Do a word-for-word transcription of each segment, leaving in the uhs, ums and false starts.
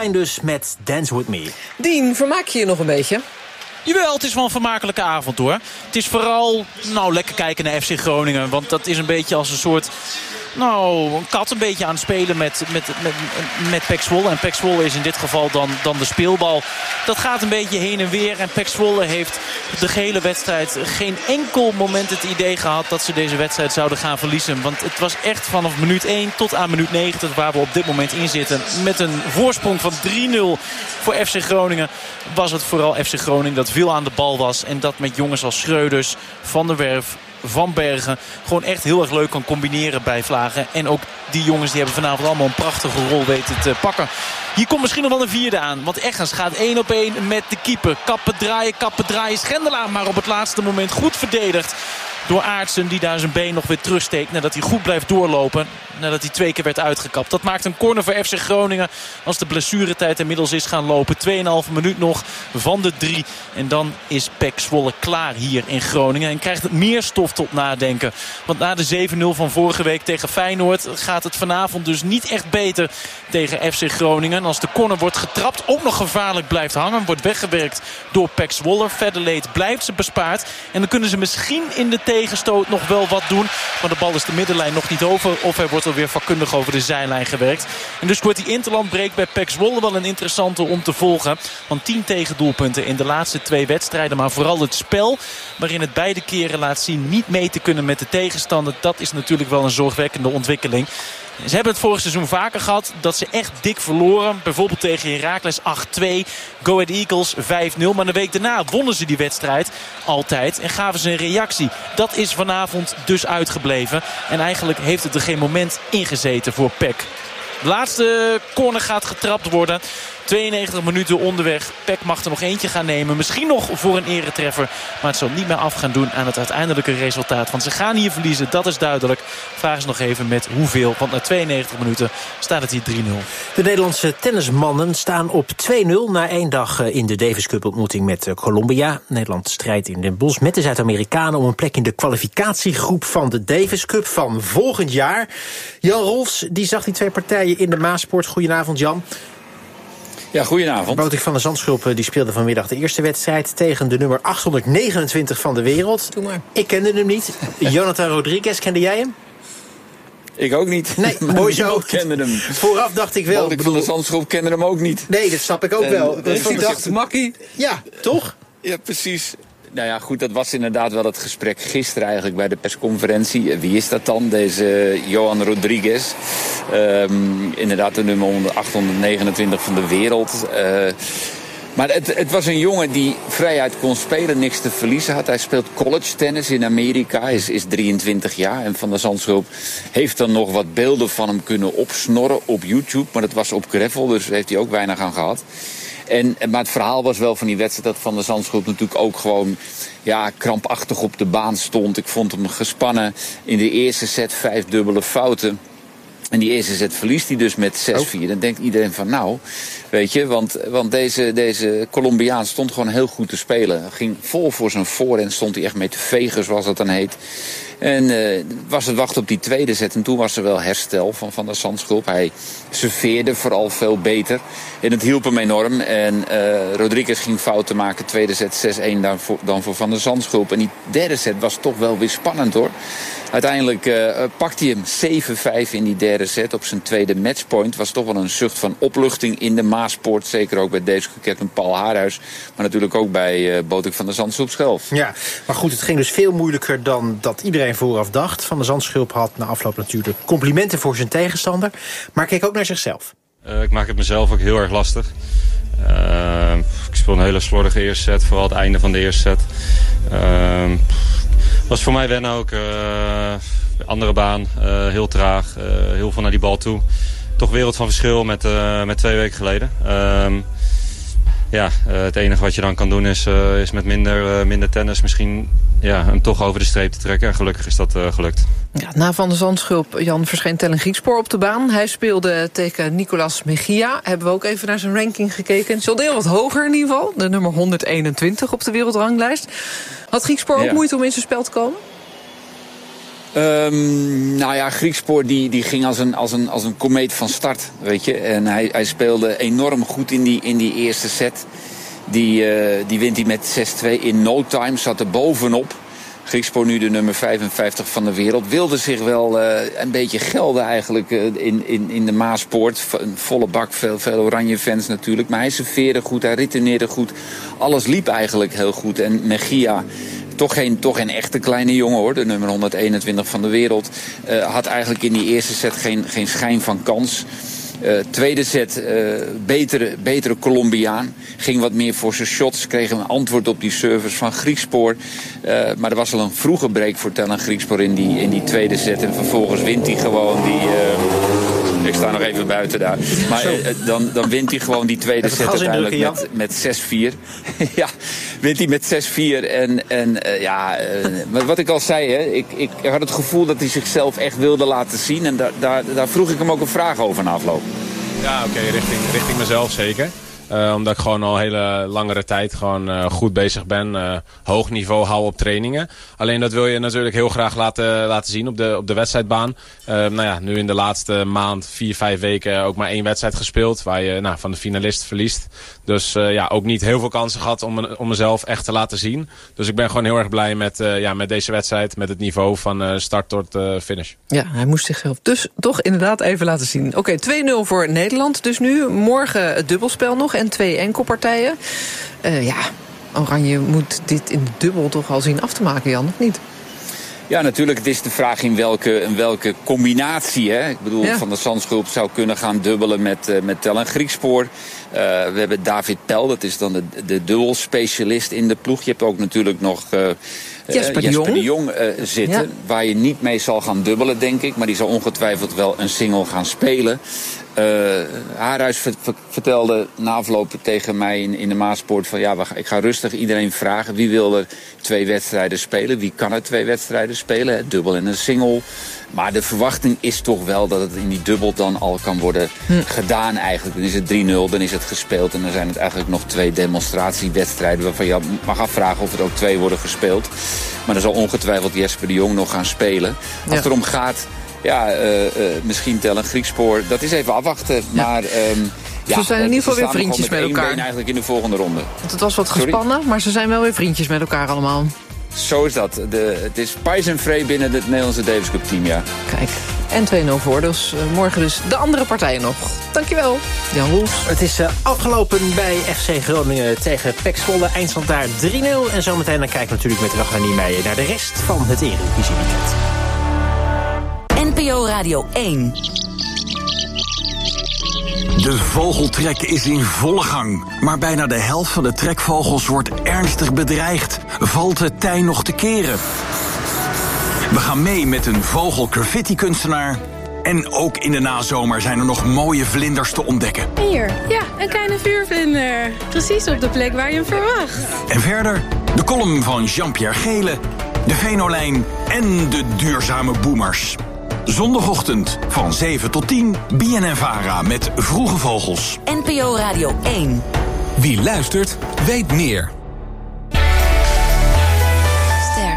Rammstein dus met Dance With Me. Dien, vermaak je je nog een beetje? Jawel, het is wel een vermakelijke avond hoor. Het is vooral nou, lekker kijken naar F C Groningen. Want dat is een beetje als een soort... Nou, een kat een beetje aan het spelen met, met, met, met P E C Zwolle. En P E C Zwolle is in dit geval dan, dan de speelbal. Dat gaat een beetje heen en weer. En P E C Zwolle heeft de gehele wedstrijd geen enkel moment het idee gehad dat ze deze wedstrijd zouden gaan verliezen. Want het was echt vanaf minuut één tot aan minuut negentig waar we op dit moment in zitten. Met een voorsprong van drie nul voor F C Groningen was het vooral F C Groningen dat veel aan de bal was. En dat met jongens als Schreuders, Van der Werf, Van Bergen gewoon echt heel erg leuk kan combineren bij Vlagen. En ook die jongens die hebben vanavond allemaal een prachtige rol weten te pakken. Hier komt misschien nog wel een vierde aan. Want Eggens gaat één op één met de keeper. Kappen draaien, kappen draaien. Schendelaar maar op het laatste moment goed verdedigd door Aartsen, die daar zijn been nog weer terugsteekt nadat hij goed blijft doorlopen. Nadat hij twee keer werd uitgekapt. Dat maakt een corner voor F C Groningen als de blessuretijd inmiddels is gaan lopen. tweeënhalve minuut nog van de drie. En dan is P E C Zwolle klaar hier in Groningen. En krijgt het meer stof tot nadenken. Want na de zeven nul van vorige week tegen Feyenoord gaat het vanavond dus niet echt beter tegen F C Groningen. En als de corner wordt getrapt, ook nog gevaarlijk blijft hangen. Wordt weggewerkt door P E C Zwolle. Federleed blijft ze bespaard. En dan kunnen ze misschien in de tegenstoot nog wel wat doen. Maar de bal is de middenlijn nog niet over. Of hij wordt alweer vakkundig over de zijlijn gewerkt. En dus wordt die interlandbreek bij P E C Zwolle wel een interessante om te volgen. Want tien tegendoelpunten in de laatste twee wedstrijden. Maar vooral het spel waarin het beide keren laat zien niet mee te kunnen met de tegenstander. Dat is natuurlijk wel een zorgwekkende ontwikkeling. Ze hebben het vorig seizoen vaker gehad dat ze echt dik verloren. Bijvoorbeeld tegen Heracles acht twee. Go Ahead Eagles vijf nul. Maar de week daarna wonnen ze die wedstrijd altijd. En gaven ze een reactie. Dat is vanavond dus uitgebleven. En eigenlijk heeft het er geen moment ingezeten voor P E C. De laatste corner gaat getrapt worden. tweeënnegentig minuten onderweg. P E C mag er nog eentje gaan nemen. Misschien nog voor een eretreffer. Maar het zal niet meer af gaan doen aan het uiteindelijke resultaat. Want ze gaan hier verliezen, dat is duidelijk. Vraag eens nog even met hoeveel. Want na tweeënnegentig minuten staat het hier drie nul. De Nederlandse tennismannen staan op twee nul... na één dag in de Davis Cup ontmoeting met Colombia. Nederland strijdt in Den Bosch met de Zuid-Amerikanen... om een plek in de kwalificatiegroep van de Davis Cup van volgend jaar. Jan Rolfs, die zag die twee partijen in de Maasport. Goedenavond, Jan. Ja, goedenavond. Botik van der Zandschulp die speelde vanmiddag de eerste wedstrijd tegen de nummer achthonderdnegenentwintig van de wereld. Doe maar. Ik kende hem niet. Jonathan Rodriguez, kende jij hem? Ik ook niet. Nee, mooi zo. Ik kende hem. Vooraf dacht ik wel. Botik van der Zandschulp kende hem ook niet. Nee, dat snap ik ook en, wel. Dus ik dacht, makkie. Ja, toch? Ja, precies. Nou ja, goed, dat was inderdaad wel het gesprek gisteren eigenlijk bij de persconferentie. Wie is dat dan, deze Johan Rodriguez? Um, inderdaad de nummer achthonderdnegenentwintig van de wereld. Uh, maar het, het was een jongen die vrijheid kon spelen, niks te verliezen had. Hij speelt college tennis in Amerika, hij is, is drieëntwintig jaar. En Van der Zandschulp heeft dan nog wat beelden van hem kunnen opsnorren op YouTube. Maar dat was op gravel, dus daar heeft hij ook weinig aan gehad. En, maar het verhaal was wel van die wedstrijd dat Van der Zandschulp natuurlijk ook gewoon ja, krampachtig op de baan stond. Ik vond hem gespannen in de eerste set, vijf dubbele fouten. En die eerste set verliest hij dus met zes vier. Dan denkt iedereen van nou, weet je, want, want deze, deze Colombiaan stond gewoon heel goed te spelen. Ging vol voor zijn voorhand, stond hij echt mee te vegen, zoals dat dan heet. En uh, was het wachten op die tweede set. En toen was er wel herstel van Van der Zandschulp. Hij serveerde vooral veel beter. En het hielp hem enorm. En uh, Rodriguez ging fouten maken. Tweede set zes één dan voor, dan voor Van der Zandschulp. En die derde set was toch wel weer spannend hoor. Uiteindelijk uh, pakte hij hem zeven vijf in die derde set. Op zijn tweede matchpoint. Was toch wel een zucht van opluchting in de Maasport. Zeker ook bij deze captain Paul Haarhuis. Maar natuurlijk ook bij uh, Botik van der Zandschulp zelf. Ja, maar goed, het ging dus veel moeilijker dan dat iedereen vooraf dacht. Van der Zandschulp had na afloop natuurlijk complimenten voor zijn tegenstander. Maar keek ook naar zichzelf. Uh, ik maak het mezelf ook heel erg lastig. Uh, ik speel een hele slordige eerste set. Vooral het einde van de eerste set. Uh, was voor mij wennen ook. Uh, andere baan. Uh, heel traag. Uh, heel veel naar die bal toe. Toch wereld van verschil met, uh, met twee weken geleden. Uh, Ja, uh, het enige wat je dan kan doen is, uh, is met minder, uh, minder tennis misschien ja, hem toch over de streep te trekken. En gelukkig is dat uh, gelukt. Ja, na Van der Zandschulp, Jan, verscheen Tellen Griekspoor op de baan. Hij speelde tegen Nicolas Mejia. Hebben we ook even naar zijn ranking gekeken. Het is al heel wat hoger in ieder geval. De nummer honderdeenentwintig op de wereldranglijst. Had Griekspoor ook ja. moeite om in zijn spel te komen? Um, nou ja, Griekspoor die, die ging als een, als, een, als een komeet van start, weet je. En hij, hij speelde enorm goed in die, in die eerste set. Die, uh, die wint hij met zes twee in no time, zat er bovenop. Griekspoor, nu de nummer vijfenvijftig van de wereld, wilde zich wel uh, een beetje gelden eigenlijk uh, in, in, in de Maaspoort. Een volle bak, veel, veel oranje fans natuurlijk. Maar hij serveerde goed, hij returneerde goed. Alles liep eigenlijk heel goed. En Mejia, toch geen, toch geen echte kleine jongen hoor, de nummer honderdeenentwintig van de wereld, uh, had eigenlijk in die eerste set geen, geen schijn van kans. Uh, tweede set, uh, betere, betere Colombiaan. Ging wat meer voor zijn shots. Kreeg een antwoord op die service van Griekspoor. Uh, maar er was al een vroege break voor Tellen Griekspoor in die, in die tweede set. En vervolgens wint hij gewoon die... Uh, ik sta nog even buiten daar. Maar uh, dan, dan wint hij gewoon die tweede set uiteindelijk met, met zes vier. Ja, wint hij met zes vier. En, en uh, ja, uh, wat ik al zei, hè, ik, ik had het gevoel dat hij zichzelf echt wilde laten zien. En daar, daar, daar vroeg ik hem ook een vraag over na afloop. Ja, oké, okay, richting, richting mezelf zeker. Uh, omdat ik gewoon al hele langere tijd gewoon uh, goed bezig ben. Uh, hoog niveau hou op trainingen. Alleen dat wil je natuurlijk heel graag laten, laten zien op de, op de wedstrijdbaan. Uh, nou ja, nu in de laatste maand, vier, vijf weken ook maar één wedstrijd gespeeld. Waar je nou, van de finalist verliest. Dus uh, ja, ook niet heel veel kansen gehad om, om mezelf echt te laten zien. Dus ik ben gewoon heel erg blij met, uh, ja, met deze wedstrijd. Met het niveau van uh, start tot uh, finish. Ja, hij moest zichzelf dus toch inderdaad even laten zien. Oké, okay, twee nul voor Nederland dus nu. Morgen het dubbelspel nog en twee enkelpartijen. Uh, ja, Oranje moet dit in de dubbel toch al zien af te maken, Jan, of niet? Ja, natuurlijk. Het is de vraag in welke, in welke combinatie. Hè? Ik bedoel, ja. Van der Zandschulp zou kunnen gaan dubbelen met, uh, met Tellen Griekspoor. Uh, we hebben David Pel, dat is dan de, de dubbelspecialist in de ploeg. Je hebt ook natuurlijk nog uh, Jesper, uh, Jesper de Jong, de Jong uh, zitten. Ja. Waar je niet mee zal gaan dubbelen, denk ik. Maar die zal ongetwijfeld wel een single gaan spelen. Uh, Haarhuis vertelde na afloop tegen mij in, in de Maaspoort van ja, ik ga rustig iedereen vragen wie wil er twee wedstrijden spelen, wie kan er twee wedstrijden spelen, hè, dubbel en een single. Maar de verwachting is toch wel dat het in die dubbel dan al kan worden hm. gedaan eigenlijk. Dan is het drie nul, dan is het gespeeld en dan zijn het eigenlijk nog twee demonstratiewedstrijden waarvan je mag afvragen of er ook twee worden gespeeld. Maar dan zal ongetwijfeld Jesper de Jong nog gaan spelen. Als ja. het erom gaat, ja, uh, uh, misschien Tellen Griekspoor, dat is even afwachten. Ja. Maar um, ja, ze zijn in ieder geval weer vriendjes met elkaar. Been eigenlijk in de volgende ronde. Want het was wat gespannen, Sorry? maar ze zijn wel weer vriendjes met elkaar allemaal. Zo is dat. De, het is pais en vree binnen het Nederlandse Davis Cup team, ja. Kijk, en twee nul voor. Dus uh, morgen dus de andere partijen nog. Dankjewel, Jan Roels. Het is uh, afgelopen bij F C Groningen tegen P E C Zwolle. Eindstand daar drie nul. En zometeen dan kijken we natuurlijk met Ragnar Niemeyer naar de rest van het Eredivisie-weekend. N P O Radio één. De vogeltrek is in volle gang. Maar bijna de helft van de trekvogels wordt ernstig bedreigd. Valt het tij nog te keren? We gaan mee met een vogelgraffiti-kunstenaar. En ook in de nazomer zijn er nog mooie vlinders te ontdekken. Hier, ja, een kleine vuurvlinder. Precies op de plek waar je hem verwacht. En verder de column van Jean-Pierre Gele, de Venolijn en de duurzame boomers. Zondagochtend van zeven tot tien, B N N Vara met Vroege Vogels. N P O Radio één. Wie luistert, weet meer. Ster.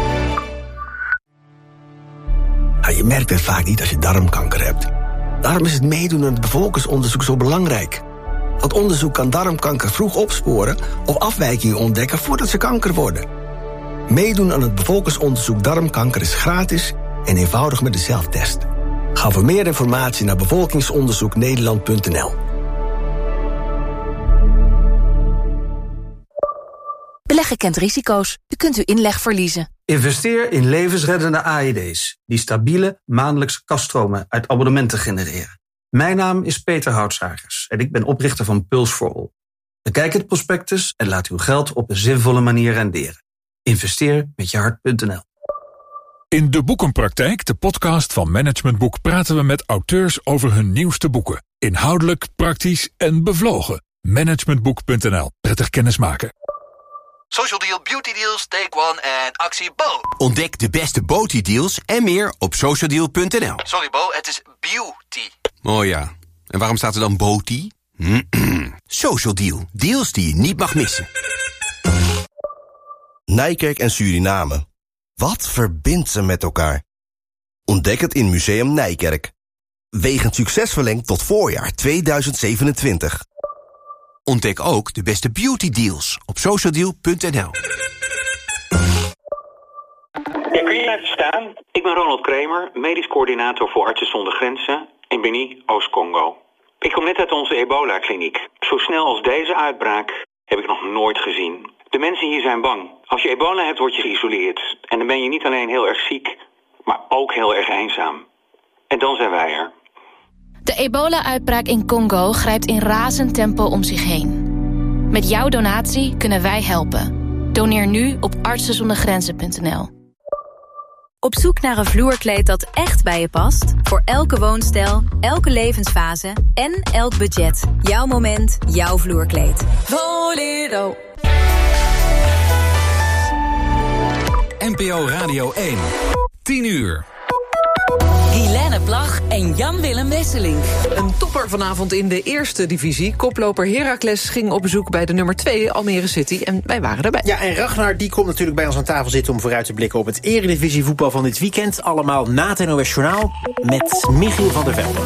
Ja, je merkt het vaak niet als je darmkanker hebt. Daarom is het meedoen aan het bevolkingsonderzoek zo belangrijk. Dat onderzoek kan darmkanker vroeg opsporen of afwijkingen ontdekken voordat ze kanker worden. Meedoen aan het bevolkingsonderzoek darmkanker is gratis en eenvoudig met de zelftest. Ga voor meer informatie naar bevolkingsonderzoek nederland punt n l. Beleggen kent risico's. U kunt uw inleg verliezen. Investeer in levensreddende A E D's... die stabiele maandelijkse kaststromen uit abonnementen genereren. Mijn naam is Peter Houtzagers en ik ben oprichter van Puls for All. Bekijk het prospectus en laat uw geld op een zinvolle manier renderen. Investeer met je hart punt n l. In De Boekenpraktijk, de podcast van Management Boek, praten we met auteurs over hun nieuwste boeken. Inhoudelijk, praktisch en bevlogen. Managementboek punt n l. Prettig kennismaken. Social Deal, Beauty Deals, Take One en actie Bo. Ontdek de beste beauty deals en meer op social deal punt n l. Sorry Bo, het is beauty. Oh ja, en waarom staat er dan beauty? Social Deal, deals die je niet mag missen. Nijkerk en Suriname. Wat verbindt ze met elkaar? Ontdek het in Museum Nijkerk. Wegend succes verlengd tot voorjaar tweeduizend zevenentwintig. Ontdek ook de beste beauty deals op socialdeal punt n l. Ja, kun je even staan? Ik ben Ronald Kramer, medisch coördinator voor Artsen zonder Grenzen in Beni, Oost-Congo. Ik kom net uit onze ebola-kliniek. Zo snel als deze uitbraak heb ik nog nooit gezien. De mensen hier zijn bang. Als je ebola hebt, word je geïsoleerd. En dan ben je niet alleen heel erg ziek, maar ook heel erg eenzaam. En dan zijn wij er. De ebola-uitbraak in Congo grijpt in razend tempo om zich heen. Met jouw donatie kunnen wij helpen. Doneer nu op artsen zonder grenzen punt n l. Op zoek naar een vloerkleed dat echt bij je past? Voor elke woonstijl, elke levensfase en elk budget. Jouw moment, jouw vloerkleed. Bolero. N P O Radio één. tien uur. Guilaine Plag en Jan-Willem Wesseling. Een topper vanavond in de eerste divisie. Koploper Heracles ging op bezoek bij de nummer twee Almere City. En wij waren erbij. Ja, en Ragnar die komt natuurlijk bij ons aan tafel zitten om vooruit te blikken op het eredivisievoetbal van dit weekend. Allemaal na het N O S Journaal met Michiel van der Velde.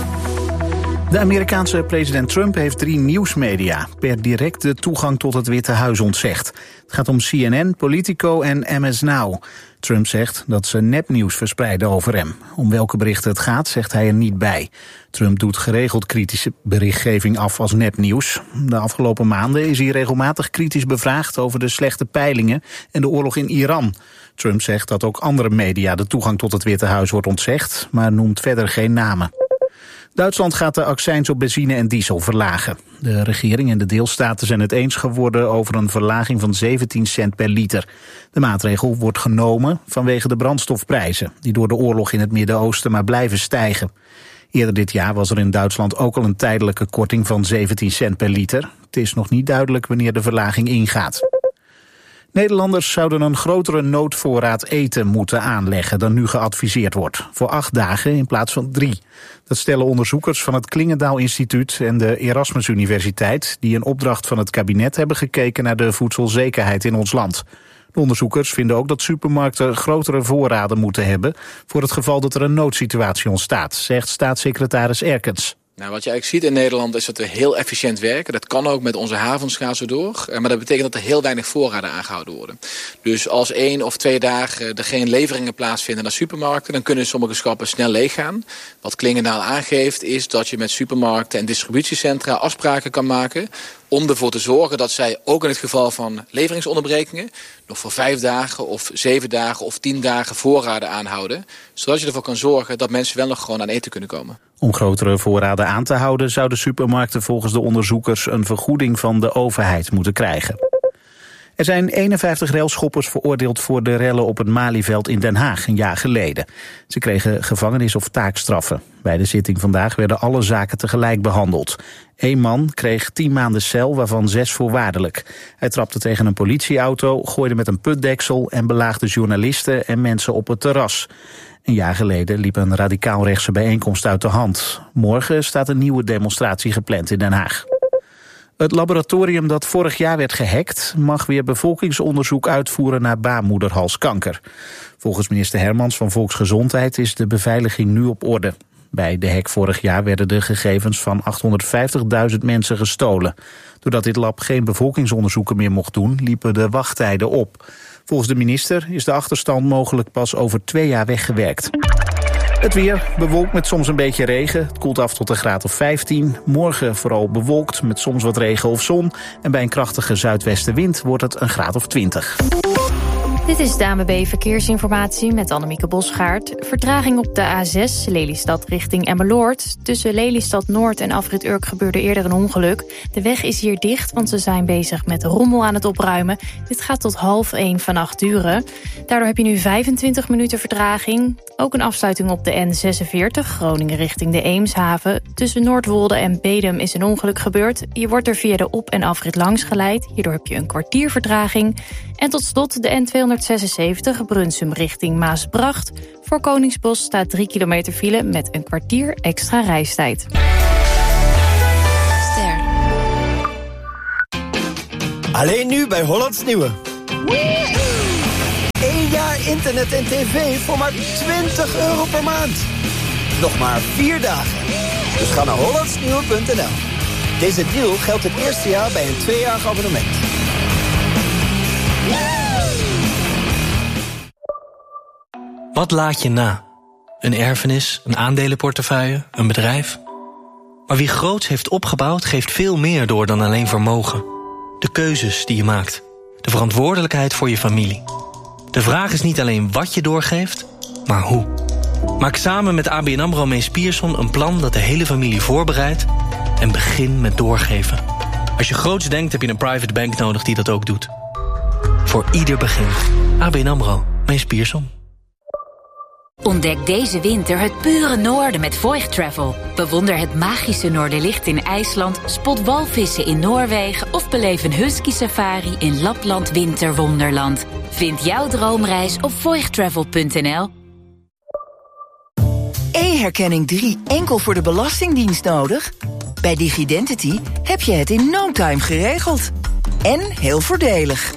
De Amerikaanse president Trump heeft drie nieuwsmedia per direct de toegang tot het Witte Huis ontzegd. Het gaat om C N N, Politico en M S Now. Trump zegt dat ze nepnieuws verspreiden over hem. Om welke berichten het gaat, zegt hij er niet bij. Trump doet geregeld kritische berichtgeving af als nepnieuws. De afgelopen maanden is hij regelmatig kritisch bevraagd over de slechte peilingen en de oorlog in Iran. Trump zegt dat ook andere media de toegang tot het Witte Huis wordt ontzegd, maar noemt verder geen namen. Duitsland gaat de accijns op benzine en diesel verlagen. De regering en de deelstaten zijn het eens geworden over een verlaging van zeventien cent per liter. De maatregel wordt genomen vanwege de brandstofprijzen, die door de oorlog in het Midden-Oosten maar blijven stijgen. Eerder dit jaar was er in Duitsland ook al een tijdelijke korting van zeventien cent per liter. Het is nog niet duidelijk wanneer de verlaging ingaat. Nederlanders zouden een grotere noodvoorraad eten moeten aanleggen dan nu geadviseerd wordt. Voor acht dagen in plaats van drie. Dat stellen onderzoekers van het Klingendaal Instituut en de Erasmus Universiteit, die in opdracht van het kabinet hebben gekeken naar de voedselzekerheid in ons land. De onderzoekers vinden ook dat supermarkten grotere voorraden moeten hebben voor het geval dat er een noodsituatie ontstaat, zegt staatssecretaris Erkens. Nou, wat je eigenlijk ziet in Nederland is dat we heel efficiënt werken. Dat kan ook met onze havens gaan zo door. Maar dat betekent dat er heel weinig voorraden aangehouden worden. Dus als één of twee dagen er geen leveringen plaatsvinden naar supermarkten, dan kunnen sommige schappen snel leeggaan. Wat Klingendaal aangeeft is dat je met supermarkten en distributiecentra afspraken kan maken om ervoor te zorgen dat zij ook in het geval van leveringsonderbrekingen nog voor vijf dagen of zeven dagen of tien dagen voorraden aanhouden. Zodat je ervoor kan zorgen dat mensen wel nog gewoon aan eten kunnen komen. Om grotere voorraden aan te houden zouden supermarkten volgens de onderzoekers een vergoeding van de overheid moeten krijgen. Er zijn eenenvijftig railschoppers veroordeeld voor de rellen op het Malieveld in Den Haag een jaar geleden. Ze kregen gevangenis- of taakstraffen. Bij de zitting vandaag werden alle zaken tegelijk behandeld. Eén man kreeg tien maanden cel, waarvan zes voorwaardelijk. Hij trapte tegen een politieauto, gooide met een putdeksel en belaagde journalisten en mensen op het terras. Een jaar geleden liep een radicaal-rechtse bijeenkomst uit de hand. Morgen staat een nieuwe demonstratie gepland in Den Haag. Het laboratorium dat vorig jaar werd gehackt mag weer bevolkingsonderzoek uitvoeren naar baarmoederhalskanker. Volgens minister Hermans van Volksgezondheid is de beveiliging nu op orde. Bij de hack vorig jaar werden de gegevens van achthonderdvijftigduizend mensen gestolen. Doordat dit lab geen bevolkingsonderzoeken meer mocht doen, liepen de wachttijden op. Volgens de minister is de achterstand mogelijk pas over twee jaar weggewerkt. Het weer bewolkt met soms een beetje regen. Het koelt af tot een graad of vijftien. Morgen vooral bewolkt met soms wat regen of zon. En bij een krachtige zuidwestenwind wordt het een graad of twintig. Dit is de A N W B Verkeersinformatie met Annemieke Bosgaard. Vertraging op de A zes, Lelystad richting Emmeloord. Tussen Lelystad Noord en Afrit Urk gebeurde eerder een ongeluk. De weg is hier dicht, want ze zijn bezig met rommel aan het opruimen. Dit gaat tot half één vannacht duren. Daardoor heb je nu vijfentwintig minuten vertraging. Ook een afsluiting op de N zesenveertig, Groningen richting de Eemshaven. Tussen Noordwolde en Bedum is een ongeluk gebeurd. Je wordt er via de op- en afrit langs geleid. Hierdoor heb je een kwartier vertraging. En tot slot de N tweehonderdzesenzeventig, Brunsum richting Maasbracht. Voor Koningsbos staat drie kilometer file met een kwartier extra reistijd. Ster. Alleen nu bij Hollands Nieuwe. Eén jaar internet en tv voor maar twintig euro per maand. Nog maar vier dagen. Dus ga naar hollandsnieuwe punt n l. Deze deal geldt het eerste jaar bij een tweejarig abonnement. Wat laat je na? Een erfenis, een aandelenportefeuille, een bedrijf? Maar wie groots heeft opgebouwd, geeft veel meer door dan alleen vermogen. De keuzes die je maakt. De verantwoordelijkheid voor je familie. De vraag is niet alleen wat je doorgeeft, maar hoe. Maak samen met A B N AMRO Mees Pierson een plan dat de hele familie voorbereidt en begin met doorgeven. Als je groots denkt, heb je een private bank nodig die dat ook doet. Voor ieder begin. A B N AMRO Mees Pierson. Ontdek deze winter het pure noorden met Voigt Travel. Bewonder het magische Noorderlicht in IJsland, spot walvissen in Noorwegen of beleef een husky safari in Lapland Winterwonderland. Vind jouw droomreis op voigt travel punt n l. E-herkenning drie enkel voor de Belastingdienst nodig? Bij Digidentity heb je het in no time geregeld. En heel voordelig.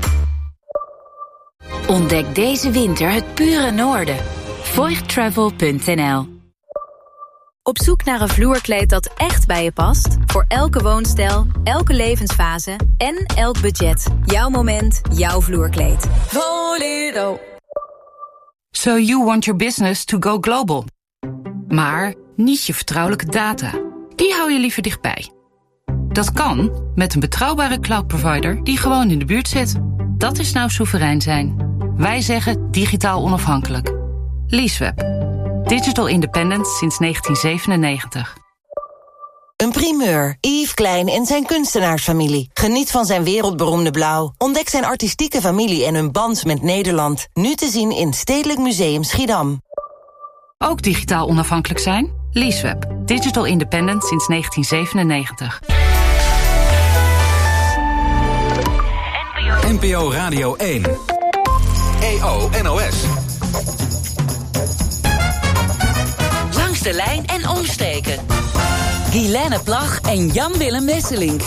Ontdek deze winter het pure noorden. voigt travel punt n l. Op zoek naar een vloerkleed dat echt bij je past? Voor elke woonstijl, elke levensfase en elk budget. Jouw moment, jouw vloerkleed. Voledo. So you want your business to go global. Maar niet je vertrouwelijke data. Die hou je liever dichtbij. Dat kan met een betrouwbare cloud provider die gewoon in de buurt zit. Dat is nou soeverein zijn. Wij zeggen digitaal onafhankelijk. Leaseweb. Digital independent sinds negentien zevenennegentig. Een primeur. Yves Klein en zijn kunstenaarsfamilie. Geniet van zijn wereldberoemde blauw. Ontdek zijn artistieke familie en hun band met Nederland. Nu te zien in Stedelijk Museum Schiedam. Ook digitaal onafhankelijk zijn? Leaseweb. Digital independent sinds negentien zevenennegentig. N P O Radio één. E O N O S. Langs de lijn en omsteken. Guilaine Plag en Jan-Willem Wesselink.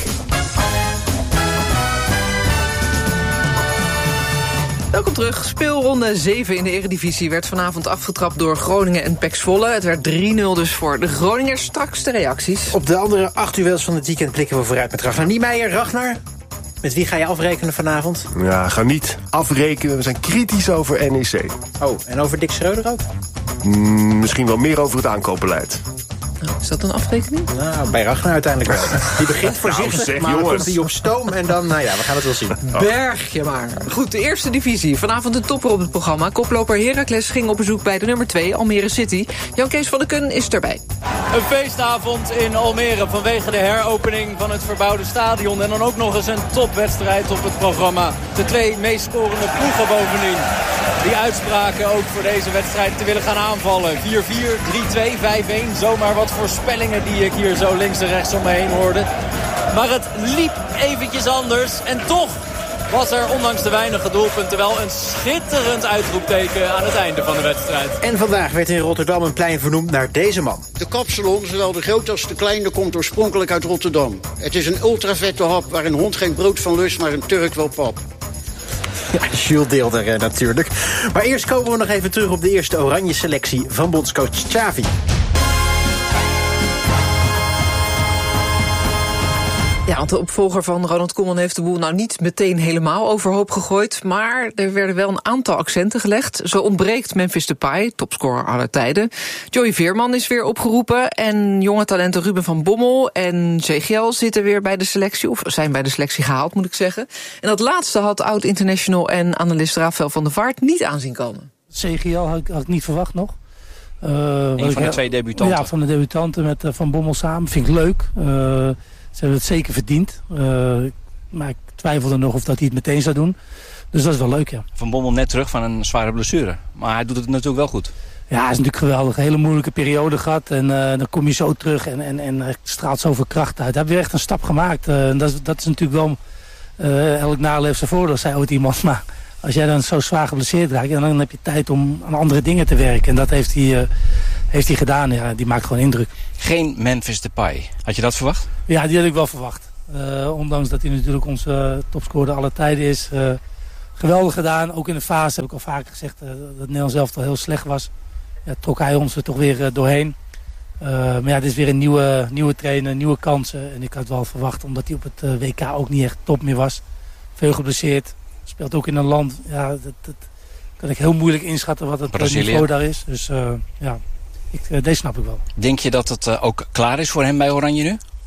Welkom terug. Speelronde zeven in de Eredivisie werd vanavond afgetrapt door Groningen en P E C Zwolle. Het werd drie nul dus voor de Groningers. Straks de reacties. Op de andere acht duels van het weekend blikken we vooruit met Ragnar Niemeyer. Ragnar, met wie ga je afrekenen vanavond? Ja, ga niet afrekenen. We zijn kritisch over N E C. Oh, en over Dick Schreuder ook? Mm, misschien wel meer over het aankoopbeleid. Oh, is dat een afrekening? Nou, bij Ragnar uiteindelijk wel. Die begint voorzichtig, nou, zeg, maar dan jongens. komt hij op stoom en dan, nou ja, we gaan het wel zien. Berg je maar. Goed, de eerste divisie. Vanavond een topper op het programma. Koploper Heracles ging op bezoek bij de nummer twee, Almere City. Jan Kees van der Kun is erbij. Een feestavond in Almere vanwege de heropening van het verbouwde stadion. En dan ook nog eens een topwedstrijd op het programma. De twee meest scorende ploegen bovendien. Die uitspraken ook voor deze wedstrijd te willen gaan aanvallen. vier vier, drie twee, vijf een. Zomaar wat voorspellingen die ik hier zo links en rechts om me heen hoorde. Maar het liep eventjes anders. En toch was er ondanks de weinige doelpunten wel een schitterend uitroepteken aan het einde van de wedstrijd. En vandaag werd in Rotterdam een plein vernoemd naar deze man. De kapsalon, zowel de grote als de kleine, komt oorspronkelijk uit Rotterdam. Het is een ultravette hap waar een hond geen brood van lust, maar een Turk wel pap. Ja, Jules Deelder eh, natuurlijk. Maar eerst komen we nog even terug op de eerste oranje selectie van bondscoach Xavi. Ja, want de opvolger van Ronald Koeman heeft de boel nou niet meteen helemaal overhoop gegooid. Maar er werden wel een aantal accenten gelegd. Zo ontbreekt Memphis Depay, topscorer aller tijden. Joey Veerman is weer opgeroepen. En jonge talenten Ruben van Bommel en Zegiel zitten weer bij de selectie. Of zijn bij de selectie gehaald, moet ik zeggen. En dat laatste had oud-international en analist Rafael van der Vaart niet aanzien komen. Zegiel had ik, had ik niet verwacht nog. Uh, Een van de twee debutanten. Ja, van de debutanten met uh, Van Bommel samen. Vind ik leuk. Uh, Ze hebben het zeker verdiend. Uh, maar ik twijfelde nog of dat hij het meteen zou doen. Dus dat is wel leuk, ja. Van Bommel net terug van een zware blessure. Maar hij doet het natuurlijk wel goed. Ja, het is natuurlijk geweldig. Een hele moeilijke periode gehad. En uh, dan kom je zo terug en, en, en straalt zoveel kracht uit. Hij heeft weer echt een stap gemaakt. Uh, en dat, is, dat is natuurlijk wel... Uh, elk nadeel heeft zijn voordeel, zei ooit iemand. Maar als jij dan zo zwaar geblesseerd raakt... dan heb je tijd om aan andere dingen te werken. En dat heeft hij, uh, heeft hij gedaan. Ja, die maakt gewoon indruk. Geen Memphis Depay. Had je dat verwacht? Ja, die had ik wel verwacht. Uh, ondanks dat hij natuurlijk onze uh, topscorer aller tijden is. Uh, geweldig gedaan. Ook in de fase heb ik al vaker gezegd uh, dat Nederland zelf al heel slecht was. Ja, trok hij ons er toch weer uh, doorheen. Uh, maar ja, dit is weer een nieuwe, nieuwe trainer, nieuwe kansen. En ik had wel verwacht, omdat hij op het uh, W K ook niet echt top meer was. Veel geblesseerd. Speelt ook in een land, ja, dat, dat kan ik heel moeilijk inschatten wat het Brazilië. niveau daar is. Dus uh, ja, ik, uh, deze snap ik wel. Denk je dat het uh, ook klaar is voor hem bij Oranje nu?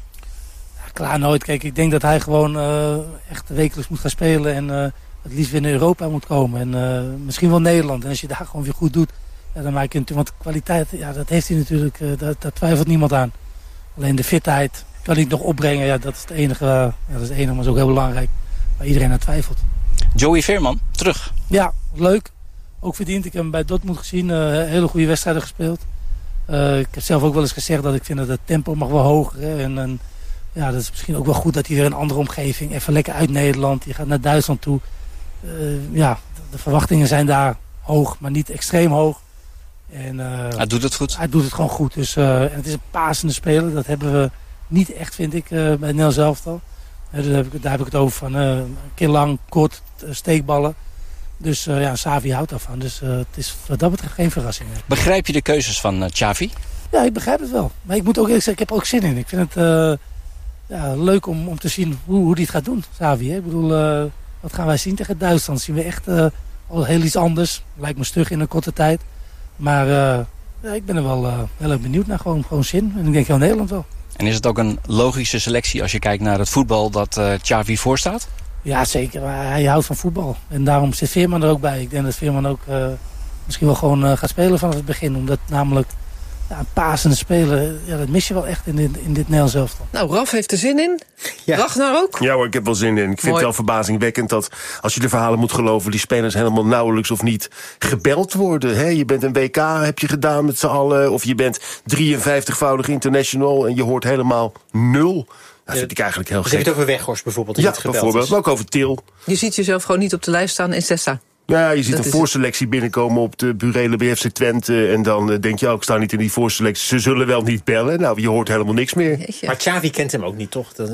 Ja, klaar nooit. Kijk, ik denk dat hij gewoon uh, echt wekelijks moet gaan spelen. En uh, het liefst weer naar Europa moet komen. En uh, misschien wel Nederland. En als je daar gewoon weer goed doet, ja, dan maak je natuurlijk... Want kwaliteit, ja, dat heeft hij natuurlijk. Uh, daar, daar twijfelt niemand aan. Alleen de fitheid kan hij nog opbrengen. Ja, dat is het enige, uh, ja, dat is het enige, maar is ook heel belangrijk. Waar iedereen aan twijfelt. Joey Veerman, terug. Ja, leuk. Ook verdiend. Ik heb hem bij Dortmund gezien. Uh, hele goede wedstrijden gespeeld. Uh, ik heb zelf ook wel eens gezegd dat ik vind dat het tempo mag wel hoger. Hè. En, en ja, dat is misschien ook wel goed dat hij weer een andere omgeving. Even lekker uit Nederland. Je gaat naar Duitsland toe. Uh, ja, de verwachtingen zijn daar hoog, maar niet extreem hoog. En, uh, hij doet het goed. Hij doet het gewoon goed. Dus, uh, en het is een pasende speler. Dat hebben we niet echt, vind ik, uh, bij het Nederlands elftal. Uh, daar, heb ik, daar heb ik het over van uh, een keer lang, kort, uh, steekballen. Dus uh, ja, Xavi houdt daarvan. Dus uh, het is wat dat betreft geen verrassing. Begrijp je de keuzes van uh, Xavi? Ja, ik begrijp het wel. Maar ik moet ook eerlijk zeggen, ik heb er ook zin in. Ik vind het uh, ja, leuk om, om te zien hoe, hoe hij het gaat doen, Xavi. Hè? Ik bedoel, uh, wat gaan wij zien tegen Duitsland? Zien we echt uh, al heel iets anders. Lijkt me stug in een korte tijd. Maar uh, ja, ik ben er wel uh, heel erg benieuwd naar. Gewoon, gewoon zin. En ik denk heel Nederland wel. En is het ook een logische selectie als je kijkt naar het voetbal dat uh, Xavi voorstaat? Ja, zeker. Hij houdt van voetbal. En daarom zit Veerman er ook bij. Ik denk dat Veerman ook uh, misschien wel gewoon uh, gaat spelen vanaf het begin. Omdat namelijk ja, een pasende speler, ja, dat mis je wel echt in dit, in dit Nederlands elftal. Nou, Raf heeft er zin in. Ja. Ragnar ook? Ja hoor, ik heb wel zin in. Ik vind Mooi. het wel verbazingwekkend dat, als je de verhalen moet geloven, die spelers helemaal nauwelijks of niet gebeld worden. Hè? Je bent een W K, heb je gedaan met z'n allen. Of je bent drieënvijftigvoudig international en je hoort helemaal nul. Dat vind ik eigenlijk heel gek. Je hebt het over Weghorst bijvoorbeeld. Ja, bijvoorbeeld. Maar ook over Til. Je ziet jezelf gewoon niet op de lijst staan in Sessa. Ja, je ziet dat een voorselectie binnenkomen op de burelen bij F C Twente. En dan uh, denk je, oh, ik sta niet in die voorselectie. Ze zullen wel niet bellen. Nou, je hoort helemaal niks meer. Jeetje. Maar Xavi kent hem ook niet, toch? Dat...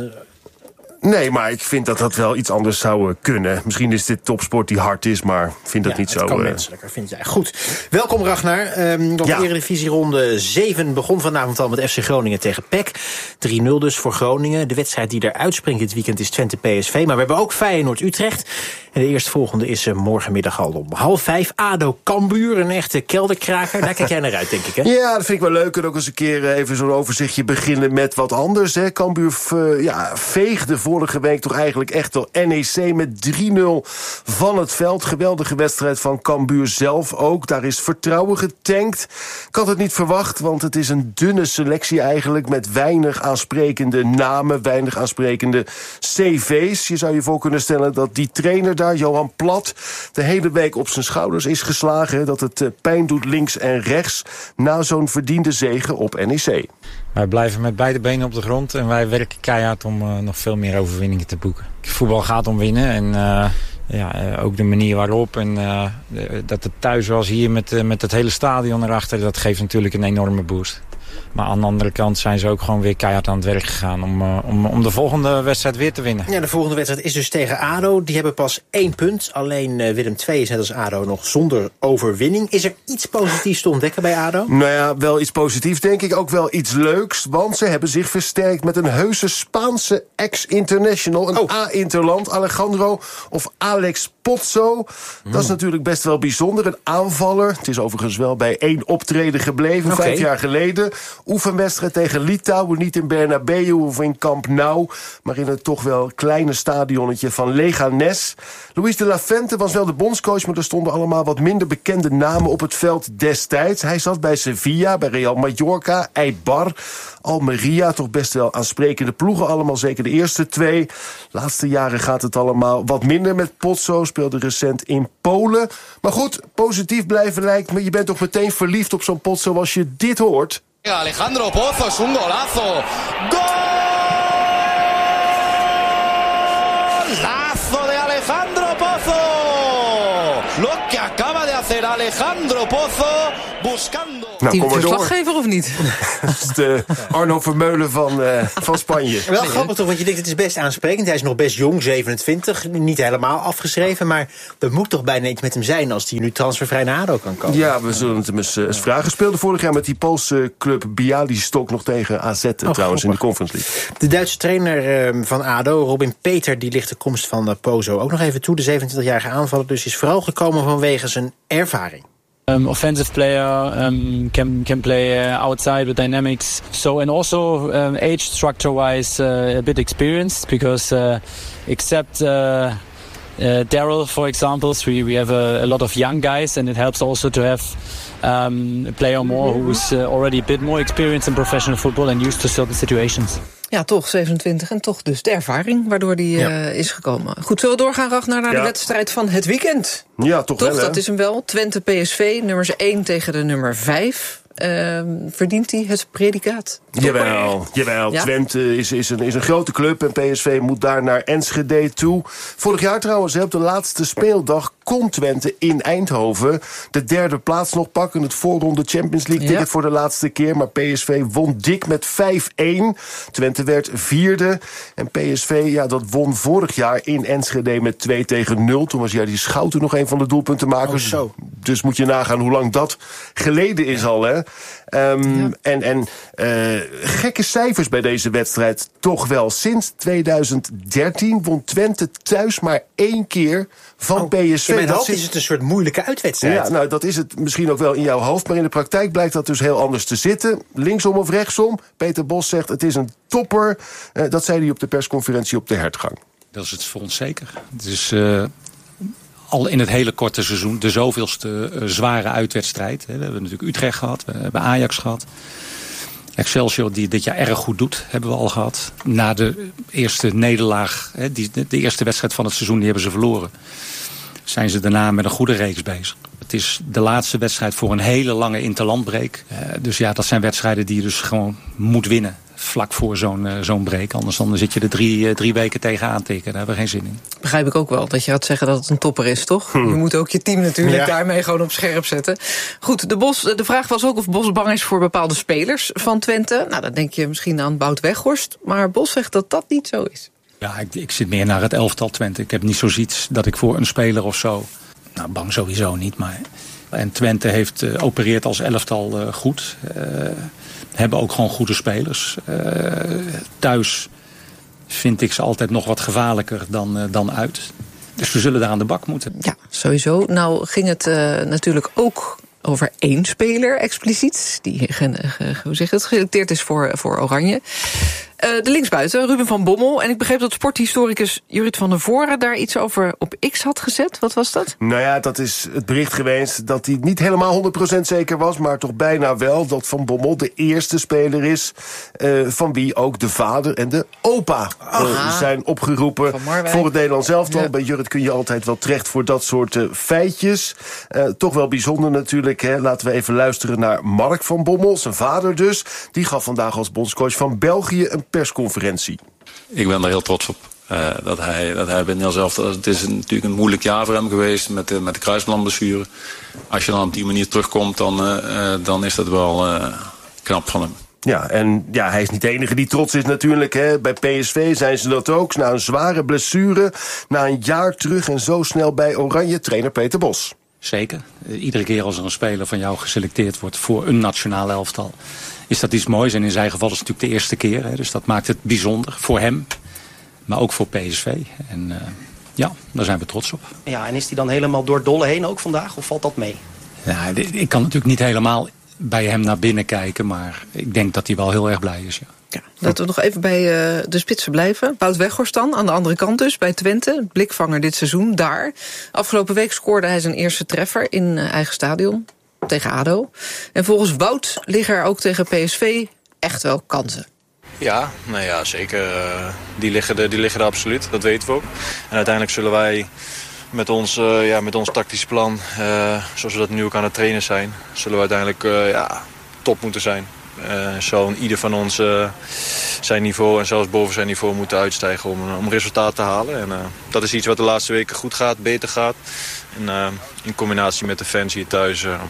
Nee, maar ik vind dat dat wel iets anders zou uh, kunnen. Misschien is dit topsport die hard is, maar ik vind dat ja, niet het zo... kan uh... menselijker, vind jij. Goed. Welkom, Ragnar. Um, de ja. Eredivisieronde zeven begon vanavond al met F C Groningen tegen P E C. drie nul dus voor Groningen. De wedstrijd die eruit springt dit weekend is Twente P S V. Maar we hebben ook Feyenoord-Utrecht. En de eerstvolgende is uh, morgenmiddag al om half vijf. ADO Cambuur, een echte kelderkraker. Daar kijk jij naar uit, denk ik, hè? Ja, dat vind ik wel leuk. En ook eens een keer uh, even zo'n overzichtje beginnen met wat anders. Hè. Cambuur uh, ja, veegde vorige week toch eigenlijk echt al N E C met drie nul van het veld. Geweldige wedstrijd van Cambuur zelf ook. Daar is vertrouwen getankt. Ik had het niet verwacht, want het is een dunne selectie eigenlijk met weinig aansprekende namen, weinig aansprekende C V's. Je zou je voor kunnen stellen dat die trainer daar, Johan Plat, de hele week op zijn schouders is geslagen. Dat het pijn doet links en rechts na zo'n verdiende zege op N E C. Wij blijven met beide benen op de grond en wij werken keihard om uh, nog veel meer overwinningen te boeken. Voetbal gaat om winnen en uh, ja, uh, ook de manier waarop. En uh, dat het thuis was hier met, uh, met het hele stadion erachter, dat geeft natuurlijk een enorme boost. Maar aan de andere kant zijn ze ook gewoon weer keihard aan het werk gegaan om, uh, om, om de volgende wedstrijd weer te winnen. Ja, de volgende wedstrijd is dus tegen ADO. Die hebben pas één punt. Alleen uh, Willem twee is net als ADO nog zonder overwinning. Is er iets positiefs te ontdekken bij ADO? Nou ja, wel iets positiefs denk ik. Ook wel iets leuks. Want ze hebben zich versterkt met een heuse Spaanse ex-international. Een oh. A-interland. Alejandro of Alex Pozzo. Mm. Dat is natuurlijk best wel bijzonder. Een aanvaller. Het is overigens wel bij één optreden gebleven. Okay. Vijf jaar geleden. Oefenwedstrijd tegen Litouwen. Niet in Bernabeu of in Camp Nou. Maar in het toch wel kleine stadionnetje van Leganés. Luis de la Fuente was wel de bondscoach. Maar er stonden allemaal wat minder bekende namen op het veld destijds. Hij zat bij Sevilla, bij Real Mallorca, Eibar, Almeria. Toch best wel aansprekende ploegen. Allemaal zeker de eerste twee. Laatste jaren gaat het allemaal wat minder met Pozzo. Speelde recent in Polen. Maar goed, positief blijven lijkt me. Je bent toch meteen verliefd op zo'n Pozzo als je dit hoort. Alejandro Pozzo es un golazo. Golazo de Alejandro Pozzo. Lo que acaba de hacer Alejandro Pozo buscando. Nou, die verslaggever of niet? Dat is de Arno Vermeulen van, uh, van Spanje. Wel grappig toch, want je denkt het is best aansprekend. Hij is nog best jong, zevenentwintig, niet helemaal afgeschreven. Maar er moet toch bijna iets met hem zijn als hij nu transfervrij naar ADO kan komen. Ja, we zullen het hem eens, uh, eens vragen. Speelde vorig jaar met die Poolse club Białystok nog tegen A Z oh, trouwens grappig. In de Conference League. De Duitse trainer uh, van ADO, Robin Peter, die ligt de komst van uh, Pozo ook nog even toe. De zevenentwintigjarige aanvaller dus is vooral gekomen vanwege zijn ervaring. Um, offensive player, um, can can play uh, outside with dynamics. So and also um, age structure wise uh, a bit experienced because uh, except uh, uh, Daryl for example, we we have a, a lot of young guys and it helps also to have um, a player more who's uh, already a bit more experienced in professional football and used to certain situations. Ja, toch zevenentwintig en toch dus de ervaring waardoor die ja. uh, is gekomen. Goed, zullen we doorgaan, Ragnar, naar ja. de wedstrijd van het weekend? Ja, toch, toch wel, dat is hem wel. Twente P S V, nummers één tegen de nummer vijf. Uh, verdient hij het predicaat? Jawel, jawel. Ja? Twente is, is, een, is een grote club en P S V moet daar naar Enschede toe. Vorig jaar trouwens, op de laatste speeldag kon Twente in Eindhoven de derde plaats nog pakken. Het voorronde Champions League ticket ja. voor de laatste keer. Maar P S V won dik met vijf-één. Twente werd vierde. En P S V, ja, dat won vorig jaar in Enschede met twee tegen nul. Toen was Jerry Schouten nog een van de doelpuntenmakers. Oh, zo. Dus moet je nagaan hoe lang dat geleden is ja. al, hè. Um, ja. En, en uh, gekke cijfers bij deze wedstrijd toch wel. Sinds tweeduizend dertien won Twente thuis maar één keer van oh, P S V. In mijn hoofd is het een soort moeilijke uitwedstrijd. Ja, nou, dat is het misschien ook wel in jouw hoofd. Maar in de praktijk blijkt dat dus heel anders te zitten. Linksom of rechtsom. Peter Bos zegt het is een topper. Uh, dat zei hij op de persconferentie op de Hertgang. Dat is het voor ons zeker. Het is uh, al in het hele korte seizoen de zoveelste uh, zware uitwedstrijd. We hebben natuurlijk Utrecht gehad, we hebben Ajax gehad. Excelsior, die dit jaar erg goed doet, hebben we al gehad. Na de eerste nederlaag, die, de eerste wedstrijd van het seizoen, die hebben ze verloren. Zijn ze daarna met een goede reeks bezig. Het is de laatste wedstrijd voor een hele lange interlandbreak. Uh, dus ja, dat zijn wedstrijden die je dus gewoon moet winnen. Vlak voor zo'n uh, zo'n break. Anders dan zit je er drie, uh, drie weken tegenaan tikken. Daar hebben we geen zin in. Begrijp ik ook wel dat je gaat zeggen dat het een topper is, toch? Hm. Je moet ook je team natuurlijk ja. daarmee gewoon op scherp zetten. Goed, de, Bos, de vraag was ook of Bos bang is voor bepaalde spelers van Twente. Nou, dan denk je misschien aan Bout Weghorst. Maar Bos zegt dat dat niet zo is. Ja, ik, ik zit meer naar het elftal Twente. Ik heb niet zoiets dat ik voor een speler of zo... Nou, bang sowieso niet, maar... En Twente heeft uh, opereert als elftal uh, goed. Uh, hebben ook gewoon goede spelers. Uh, thuis vind ik ze altijd nog wat gevaarlijker dan, uh, dan uit. Dus we zullen daar aan de bak moeten. Ja, sowieso. Nou ging het uh, natuurlijk ook over één speler expliciet. Die ge, ge, hoe zeg je het, geselecteerd is voor, voor Oranje. Uh, de linksbuiten, Ruben van Bommel. En ik begreep dat sporthistoricus Jurrit van der Voren daar iets over op X had gezet. Wat was dat? Nou ja, dat is het bericht geweest dat hij niet helemaal honderd procent zeker was, maar toch bijna wel, dat Van Bommel de eerste speler is uh, van wie ook de vader en de opa uh, zijn opgeroepen voor het Nederlands elftal. Ja. Bij Jurrit kun je altijd wel terecht voor dat soort uh, feitjes. Uh, toch wel bijzonder natuurlijk. Hè. Laten we even luisteren naar Mark van Bommel, zijn vader dus. Die gaf vandaag als bondscoach van België een persconferentie. Ik ben er heel trots op. Uh, dat hij, dat hij bij Nederlands elftal... Het is een, natuurlijk een moeilijk jaar voor hem geweest met de, met de kruisbandblessure. Als je dan op die manier terugkomt, dan, uh, dan is dat wel uh, knap van hem. Ja, en ja, hij is niet de enige die trots is natuurlijk. Hè. Bij P S V zijn ze dat ook. Na een zware blessure, na een jaar terug en zo snel bij Oranje, trainer Peter Bos. Zeker. Uh, iedere keer als er een speler van jou geselecteerd wordt voor een nationaal elftal, is dat iets moois. En in zijn geval is het natuurlijk de eerste keer. Hè, dus dat maakt het bijzonder voor hem. Maar ook voor P S V. En uh, ja, daar zijn we trots op. Ja, en is hij dan helemaal door dolle heen ook vandaag? Of valt dat mee? Ja, ik kan natuurlijk niet helemaal bij hem naar binnen kijken. Maar ik denk dat hij wel heel erg blij is, ja. Ja, laten we nog even bij uh, de spitsen blijven. Wout Weghorst dan, aan de andere kant dus, bij Twente. Blikvanger dit seizoen, daar. Afgelopen week scoorde hij zijn eerste treffer in uh, eigen stadion. Tegen ADO. En volgens Wout liggen er ook tegen P S V echt wel kansen. Ja, nou ja, zeker. Uh, die, liggen er, die liggen er absoluut, dat weten we ook. En uiteindelijk zullen wij met ons, uh, ja, met ons tactisch plan, uh, zoals we dat nu ook aan het trainen zijn, zullen we uiteindelijk uh, ja, top moeten zijn. Uh, zal ieder van ons uh, zijn niveau en zelfs boven zijn niveau moeten uitstijgen om, om resultaat te halen. En uh, dat is iets wat de laatste weken goed gaat, beter gaat. En uh, in combinatie met de fans hier thuis... Uh,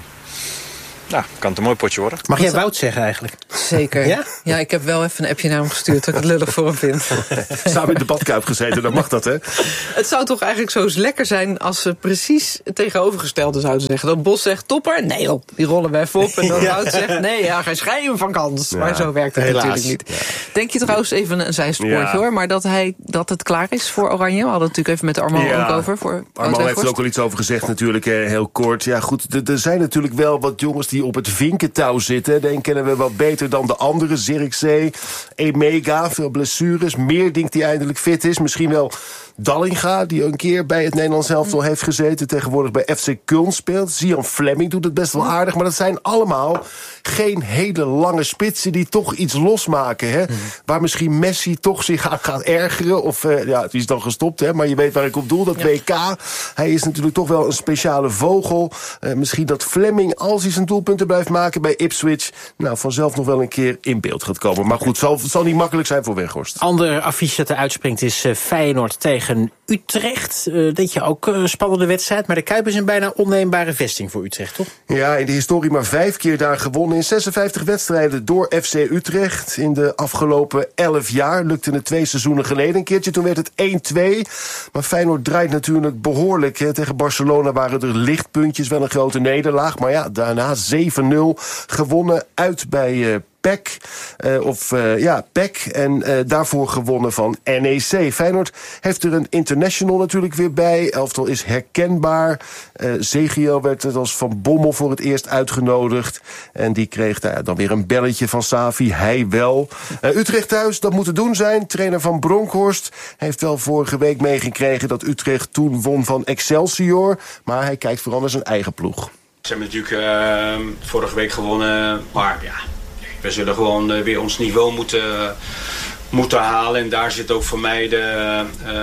Nou, kan het een mooi potje worden. Mag jij Wout zeggen eigenlijk? Zeker. Ja? Ja, ik heb wel even een appje naar hem gestuurd dat ik het lullig voor hem vind. Samen in de badkuip gezeten, dan mag dat, hè? Het zou toch eigenlijk zo eens lekker zijn als ze precies het tegenovergestelde zouden zeggen. Dat Bos zegt topper, nee joh, die rollen we even op. En dan ja. Wout zegt, nee, ja, geen schijn van kans. Ja, maar zo werkt het helaas. Natuurlijk niet. Ja. Denk je trouwens, even een zijspoortje ja. hoor, maar dat, hij, dat het klaar is voor Oranje? We hadden het natuurlijk even met Armand ja. ook over. Voor Armand heeft er ook al iets over gezegd natuurlijk, heel kort. Ja goed, er zijn natuurlijk wel wat jongens die op het vinkentouw zitten. Den kennen we wat beter dan de anderen. Zirkzee, Emega, veel blessures. Meerdink die eindelijk fit is. Misschien wel Dallinga, die een keer bij het Nederlands elftal heeft gezeten. Tegenwoordig bij F C Köln speelt. Zian Fleming doet het best wel aardig. Maar dat zijn allemaal geen hele lange spitsen die toch iets losmaken. Hè? Mm. Waar misschien Messi toch zich aan gaat ergeren. Of, uh, ja, die is dan gestopt, hè? Maar je weet waar ik op doel. Dat ja. W K. Hij is natuurlijk toch wel een speciale vogel. Uh, misschien dat Fleming, als hij zijn doelpunten blijft maken bij Ipswich, nou, vanzelf nog wel een keer in beeld gaat komen. Maar goed, het zal, het zal niet makkelijk zijn voor Weghorst. Ander affiche dat er uitspringt is uh, Feyenoord tegen Utrecht. Uh, dat je ook een uh, spannende wedstrijd. Maar de Kuip is een bijna onneembare vesting voor Utrecht, toch? Ja, in de historie maar vijf keer daar gewonnen. In zesenvijftig wedstrijden door F C Utrecht. In de afgelopen elf jaar lukte het twee seizoenen geleden een keertje. Toen werd het één twee. Maar Feyenoord draait natuurlijk behoorlijk. Hè. Tegen Barcelona waren er lichtpuntjes, wel een grote nederlaag. Maar ja, daarna zeven nul gewonnen uit bij uh, P E C, uh, of uh, ja, P E C, en uh, daarvoor gewonnen van N E C. Feyenoord heeft er een international natuurlijk weer bij. Elftal is herkenbaar. Uh, Zegio werd het als Van Bommel voor het eerst uitgenodigd. En die kreeg uh, dan weer een belletje van Savi. Hij wel. Uh, Utrecht thuis, dat moet te doen zijn. Trainer Van Bronckhorst heeft wel vorige week meegekregen dat Utrecht toen won van Excelsior. Maar hij kijkt vooral naar zijn eigen ploeg. Ze hebben natuurlijk uh, vorige week gewonnen, maar ja, we zullen gewoon uh, weer ons niveau moeten, uh, moeten halen. En daar zit ook voor mij de, uh,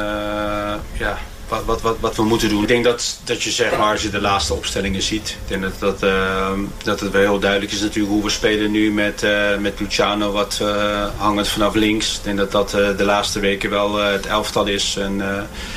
ja, wat, wat, wat, wat we moeten doen. Ik denk dat, dat je zeg maar, als je de laatste opstellingen ziet, ik denk dat, dat, uh, dat het wel heel duidelijk is natuurlijk hoe we spelen nu met, uh, met Luciano, wat uh, hangend vanaf links. Ik denk dat dat uh, de laatste weken wel uh, het elftal is. En, uh,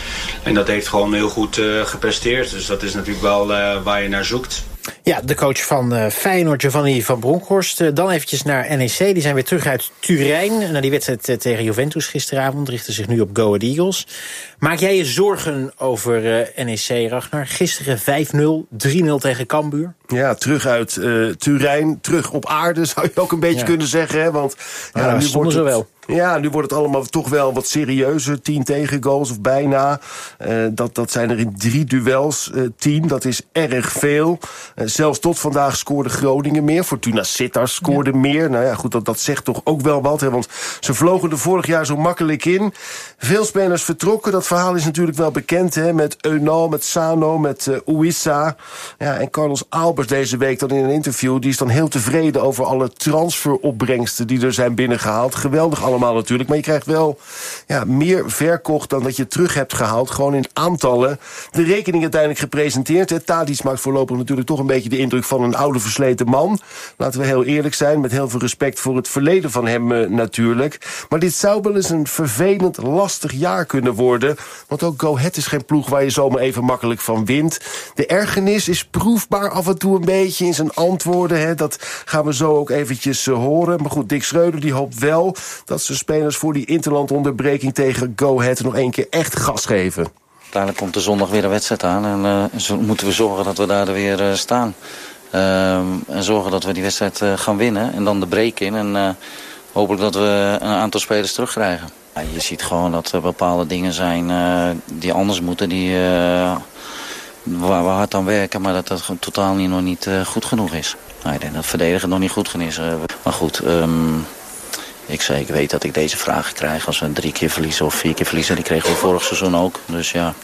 en dat heeft gewoon heel goed uh, gepresteerd. Dus dat is natuurlijk wel uh, waar je naar zoekt. Ja, de coach van uh, Feyenoord, Giovanni van Bronckhorst. Uh, dan eventjes naar N E C. Die zijn weer terug uit Turijn. Na die wedstrijd uh, tegen Juventus gisteravond richten zich nu op Go Ahead Eagles. Maak jij je zorgen over uh, N E C, Ragnar? Gisteren vijf nul, drie nul tegen Cambuur. Ja, terug uit uh, Turijn, terug op aarde zou je ook een beetje ja. kunnen zeggen. Hè? Want ja, ja, nu stonden ze wel. Ja, nu wordt het allemaal toch wel wat serieuzer. Tien tegengoals of bijna. Uh, dat, dat zijn er in drie duels. Uh, tien, dat is erg veel. Uh, zelfs tot vandaag scoorde Groningen meer. Fortuna Sittard scoorde ja. meer. Nou ja, goed, dat, dat zegt toch ook wel wat. Hè, want ze vlogen er vorig jaar zo makkelijk in. Veel spelers vertrokken. Dat verhaal is natuurlijk wel bekend. Hè, met Eunal, met Sano, met uh, Ouissa. Ja, en Carlos Albers deze week dan in een interview. Die is dan heel tevreden over alle transferopbrengsten die er zijn binnengehaald. Geweldig allemaal natuurlijk, maar je krijgt wel ja, meer verkocht dan dat je terug hebt gehaald. Gewoon in aantallen. De rekening uiteindelijk gepresenteerd. Tadic maakt voorlopig natuurlijk toch een beetje de indruk van een oude versleten man. Laten we heel eerlijk zijn, met heel veel respect voor het verleden van hem uh, natuurlijk. Maar dit zou wel eens een vervelend, lastig jaar kunnen worden. Want ook Go Ahead is geen ploeg waar je zomaar even makkelijk van wint. De ergernis is proefbaar af en toe een beetje in zijn antwoorden. Hè. Dat gaan we zo ook eventjes uh, horen. Maar goed, Dick Schreuder die hoopt wel dat ze spelers voor die interlandonderbreking tegen Go Ahead nog één keer echt gas geven. Uiteindelijk komt er zondag weer een wedstrijd aan en uh, zo moeten we zorgen dat we daar weer uh, staan. Uh, en zorgen dat we die wedstrijd uh, gaan winnen en dan de break in en uh, hopelijk dat we een aantal spelers terugkrijgen. Ja, je ziet gewoon dat er bepaalde dingen zijn uh, die anders moeten, die, uh, waar we hard aan werken, maar dat dat totaal niet, nog niet uh, goed genoeg is. Nou, ik denk dat verdedigen nog niet goed genoeg is. Uh, maar goed, um, Ik, zei, ik weet dat ik deze vragen krijg als we drie keer verliezen of vier keer verliezen. Die kregen we vorig seizoen ook. Dus ja,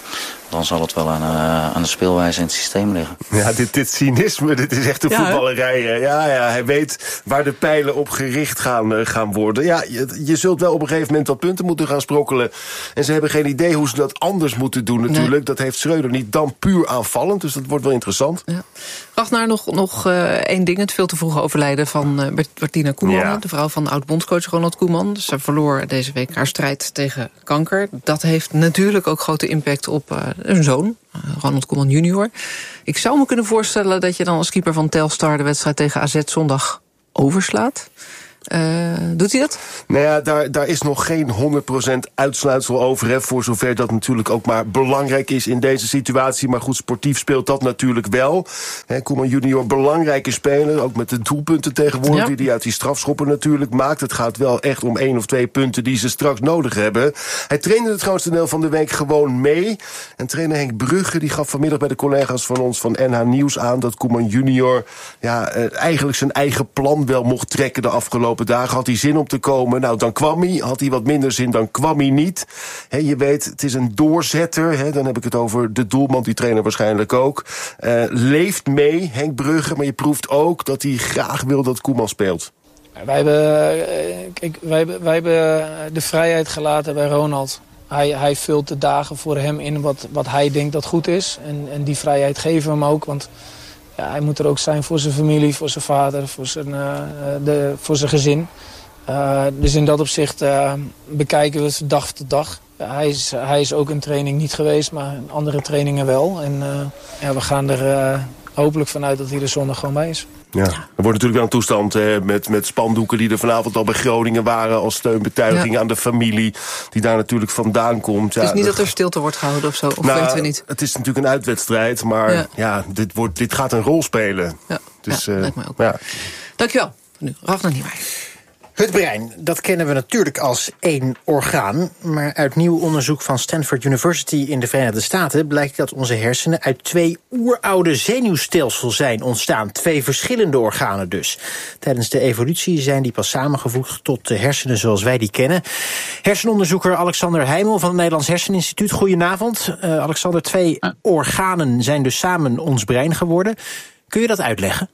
dan zal het wel aan, uh, aan de speelwijze en het systeem liggen. Ja, dit, dit cynisme, dit is echt een ja, voetballerij. Hè? Ja, ja, hij weet waar de pijlen op gericht gaan, uh, gaan worden. Ja, je, je zult wel op een gegeven moment wat punten moeten gaan sprokkelen. En ze hebben geen idee hoe ze dat anders moeten doen natuurlijk. Nee. Dat heeft Schreuder niet, dan puur aanvallend. Dus dat wordt wel interessant. Ja. Ragnar, nog, nog uh, één ding. Het veel te vroege overlijden van uh, Bertina Koeman. Ja. De vrouw van de oud-bondscoach Ronald Koeman. Ze verloor deze week haar strijd tegen kanker. Dat heeft natuurlijk ook grote impact op uh, hun zoon, uh, Ronald Koeman junior. Ik zou me kunnen voorstellen dat je dan als keeper van Telstar de wedstrijd tegen A Z zondag overslaat. Uh, doet hij dat? Nou ja, daar, daar is nog geen honderd procent uitsluitsel over. Hè, voor zover dat natuurlijk ook maar belangrijk is in deze situatie. Maar goed, sportief speelt dat natuurlijk wel. Hè, Koeman junior, belangrijke speler. Ook met de doelpunten tegenwoordig ja. die hij uit die strafschoppen natuurlijk maakt. Het gaat wel echt om één of twee punten die ze straks nodig hebben. Hij trainde het grootste deel van de week gewoon mee. En trainer Henk Brugge die gaf vanmiddag bij de collega's van ons van N H Nieuws aan dat Koeman junior ja, eigenlijk zijn eigen plan wel mocht trekken de afgelopen dagen. Had hij zin om te komen? Nou, dan kwam hij. Had hij wat minder zin, dan kwam hij niet. He, je weet, het is een doorzetter. He, dan heb ik het over de doelman, die trainer waarschijnlijk ook. Uh, leeft mee, Henk Brugge, maar je proeft ook dat hij graag wil dat Koeman speelt. Wij hebben, kijk, wij, hebben, wij hebben de vrijheid gelaten bij Ronald. Hij, hij vult de dagen voor hem in wat, wat hij denkt dat goed is. En, en die vrijheid geven we hem ook, want ja, hij moet er ook zijn voor zijn familie, voor zijn vader, voor zijn, uh, de, voor zijn gezin. Uh, dus in dat opzicht uh, bekijken we het dag tot dag. Uh, hij, is, hij is ook in training niet geweest, maar in andere trainingen wel. En uh, ja, we gaan er uh, hopelijk vanuit dat hij er zondag gewoon bij is. Ja, er wordt natuurlijk wel een toestand hè, met, met spandoeken die er vanavond al bij Groningen waren als steunbetuiging ja. aan de familie die daar natuurlijk vandaan komt. Het is ja, niet dat er stilte wordt gehouden of zo, of nou, weten we niet? Het is natuurlijk een uitwedstrijd, maar ja, ja dit, wordt, dit gaat een rol spelen. Ja, dus, ja, uh, lijkt mij ook. Ja. Dankjewel. Nu, Ragnar Niemeyer. Het brein, dat kennen we natuurlijk als één orgaan. Maar uit nieuw onderzoek van Stanford University in de Verenigde Staten blijkt dat onze hersenen uit twee oeroude zenuwstelsels zijn ontstaan. Twee verschillende organen dus. Tijdens de evolutie zijn die pas samengevoegd tot de hersenen zoals wij die kennen. Hersenonderzoeker Alexander Heijmel van het Nederlands Herseninstituut. Goedenavond. Uh, Alexander, twee organen zijn dus samen ons brein geworden. Kun je dat uitleggen?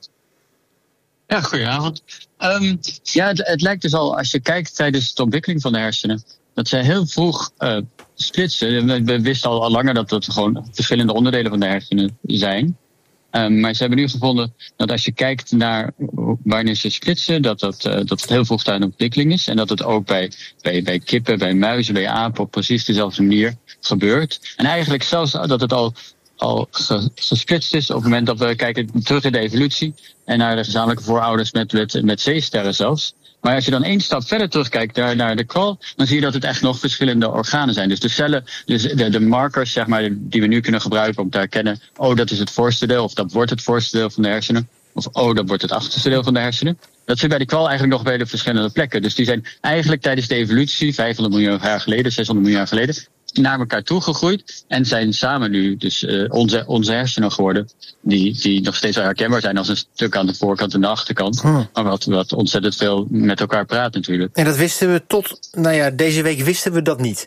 Ja, goedenavond. Um, ja, het, het lijkt dus al, als je kijkt tijdens de ontwikkeling van de hersenen, dat zij heel vroeg uh, splitsen. We, we wisten al, al langer dat het gewoon verschillende onderdelen van de hersenen zijn. Um, maar ze hebben nu gevonden dat als je kijkt naar wanneer ze splitsen, dat, dat, uh, dat het heel vroeg aan de ontwikkeling is. En dat het ook bij, bij, bij kippen, bij muizen, bij apen op precies dezelfde manier gebeurt. En eigenlijk zelfs dat het al al gesplitst is op het moment dat we kijken terug in de evolutie en naar de gezamenlijke voorouders met, met, met zeesterren zelfs. Maar als je dan één stap verder terugkijkt naar, naar de kwal, dan zie je dat het echt nog verschillende organen zijn. Dus de cellen, dus de, de markers zeg maar, die we nu kunnen gebruiken om te herkennen, oh dat is het voorste deel of dat wordt het voorste deel van de hersenen. Of oh dat wordt het achterste deel van de hersenen. Dat zit bij de kwal eigenlijk nog bij de verschillende plekken. Dus die zijn eigenlijk tijdens de evolutie, vijfhonderd miljoen jaar geleden, zeshonderd miljoen jaar geleden, naar elkaar toegegroeid en zijn samen nu dus uh, onze, onze hersenen geworden, die, die nog steeds wel herkenbaar zijn als een stuk aan de voorkant en de achterkant, hmm. maar wat, wat ontzettend veel met elkaar praat natuurlijk. En dat wisten we tot, nou ja, deze week wisten we dat niet.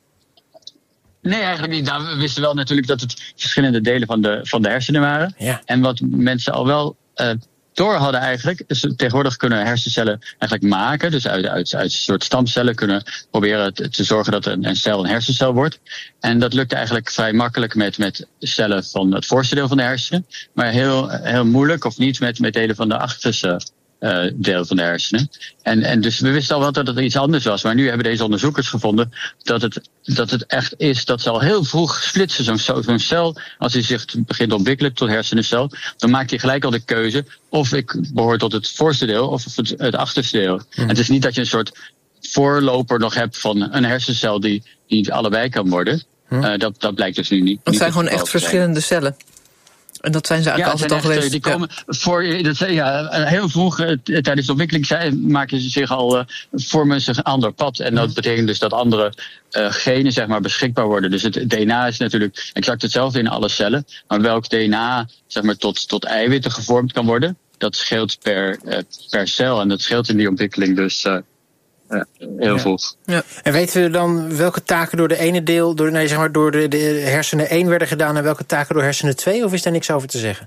Nee, eigenlijk niet. Nou, we wisten wel natuurlijk dat het verschillende delen van de, van de hersenen waren. Ja. En wat mensen al wel uh, door hadden eigenlijk, dus tegenwoordig kunnen hersencellen eigenlijk maken, dus uit, uit, uit een soort stamcellen kunnen proberen te, te zorgen dat een, een cel een hersencel wordt. En dat lukt eigenlijk vrij makkelijk met, met cellen van het voorste deel van de hersenen, maar heel, heel moeilijk of niet met, met delen van de achterste Uh, deel van de hersenen. En, en dus we wisten al wel dat het iets anders was. Maar nu hebben deze onderzoekers gevonden dat het, dat het echt is dat ze al heel vroeg splitsen. Zo'n, zo'n cel, als hij zich begint te ontwikkelen tot hersenencel, dan maakt hij gelijk al de keuze of ik behoor tot het voorste deel of het, het achterste deel. Mm. En het is niet dat je een soort voorloper nog hebt van een hersencel die, die allebei kan worden. Mm. Uh, dat, dat blijkt dus nu niet. Het zijn gewoon echt verschillende cellen. En dat zijn ze eigenlijk ja, altijd al geweest. Die komen ja. voor, dat, ja, heel vroeg uh, tijdens de ontwikkeling zij, maken ze zich al uh, vormen zich een ander pad. En dat betekent dus dat andere uh, genen zeg maar, beschikbaar worden. Dus het D N A is natuurlijk exact hetzelfde in alle cellen. Maar welk D N A zeg maar, tot, tot eiwitten gevormd kan worden, dat scheelt per, uh, per cel. En dat scheelt in die ontwikkeling dus uh, uh, heel ja. vroeg. Ja. En weten we dan welke taken door de ene deel, door, nee, zeg maar door de, de hersenen één werden gedaan en welke taken door hersenen twee? Of is daar niks over te zeggen?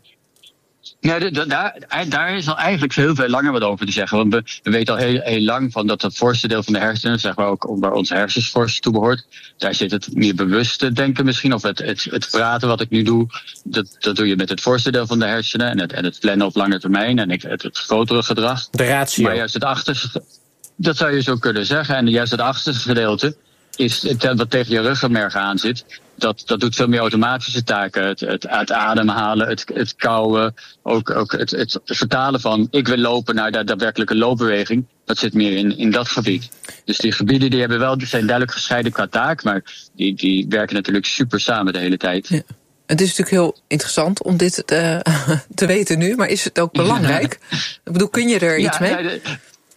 Nee, de, de, daar, daar is al eigenlijk heel veel langer wat over te zeggen. Want we, we weten al heel, heel lang van dat het voorste deel van de hersenen, zeg maar ook waar onze hersensfors toe behoort, daar zit het meer bewuste denken misschien. Of het, het, het praten wat ik nu doe, dat, dat doe je met het voorste deel van de hersenen. En het, en het plannen op lange termijn en het, het, het grotere gedrag. De ratio. Maar juist het achterste, dat zou je zo kunnen zeggen. En juist het achterste gedeelte is het wat tegen je ruggenmerg aan zit. Dat, dat doet veel meer automatische taken. Het, het uit ademhalen, het, het kauwen, ook, ook het, het vertalen van ik wil lopen naar de daadwerkelijke loopbeweging. Dat zit meer in, in dat gebied. Dus die gebieden die hebben wel, die zijn duidelijk gescheiden qua taak, maar die, die werken natuurlijk super samen de hele tijd. Ja. Het is natuurlijk heel interessant om dit te, te weten nu, maar is het ook belangrijk? Ja. Ik bedoel, kun je er iets ja, mee? Ja, de,